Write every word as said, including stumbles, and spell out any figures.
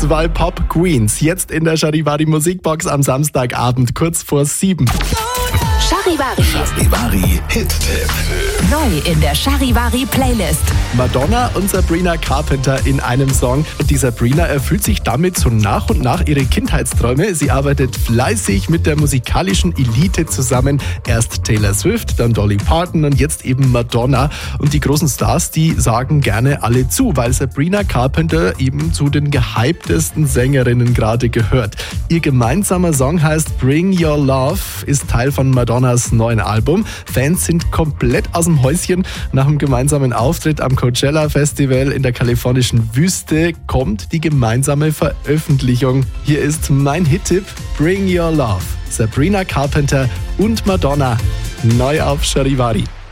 Zwei Pop-Queens, jetzt in der Charivari Musikbox am Samstagabend, kurz vor sieben. Charivari. Charivari Hit-Tipp. Neu in der Charivari Playlist. Madonna und Sabrina Carpenter in einem Song. Und die Sabrina erfüllt sich damit so nach und nach ihre Kindheitsträume. Sie arbeitet fleißig mit der musikalischen Elite zusammen. Erst Taylor Swift, dann Dolly Parton und jetzt eben Madonna. Und die großen Stars, die sagen gerne alle zu, weil Sabrina Carpenter eben zu den gehyptesten Sängerinnen gerade gehört. Ihr gemeinsamer Song heißt Bring Your Love, ist Teil von Madonnas neuen Album. Fans sind komplett aus dem Häuschen. Nach dem gemeinsamen Auftritt am Coachella Festival in der kalifornischen Wüste kommt die gemeinsame Veröffentlichung. Hier ist mein Hit-Tipp Bring Your Love. Sabrina Carpenter und Madonna neu auf Charivari.